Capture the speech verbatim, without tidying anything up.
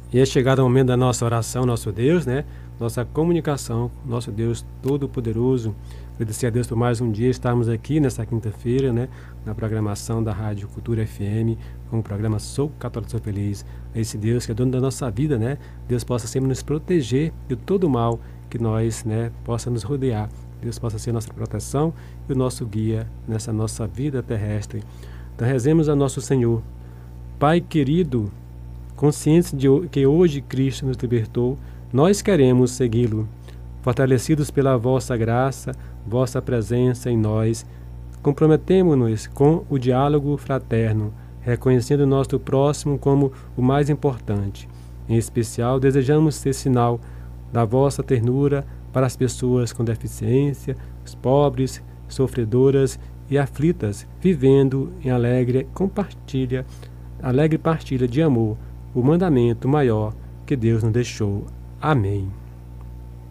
E é chegado o momento da nossa oração, nosso Deus, né? Nossa comunicação, nosso Deus Todo-Poderoso. Agradecer a Deus por mais um dia estarmos aqui nessa quinta-feira, né? Na programação da Rádio Cultura F M, com o programa Sou Católico, Sou Feliz. A esse Deus que é dono da nossa vida, né? Deus possa sempre nos proteger de todo o mal que nós, né? Possa nos rodear. Deus possa ser nossa proteção e o nosso guia nessa nossa vida terrestre. Então rezemos a nosso Senhor. Pai querido, conscientes de que hoje Cristo nos libertou, nós queremos segui-lo. Fortalecidos pela vossa graça, vossa presença em nós, comprometemo-nos com o diálogo fraterno, reconhecendo o nosso próximo como o mais importante. Em especial, desejamos ser sinal da vossa ternura para as pessoas com deficiência, os pobres, sofredoras e aflitas, vivendo em alegre compartilha, alegre partilha de amor, o mandamento maior que Deus nos deixou. Amém.